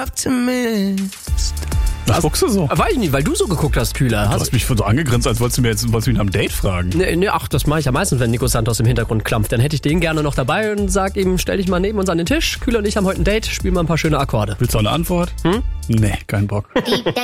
Was guckst du so? Weiß ich nicht, weil du so geguckt hast, Kühler. Du hast mich so angegrinst, als wolltest du mich nach einem Date fragen. Nee, ach, das mache ich ja meistens, wenn Nico Santos im Hintergrund klampft. Dann hätte ich den gerne noch dabei und sag ihm, stell dich mal neben uns an den Tisch. Kühler und ich haben heute ein Date, spielen mal ein paar schöne Akkorde. Willst du auch eine Antwort? Nee, kein Bock.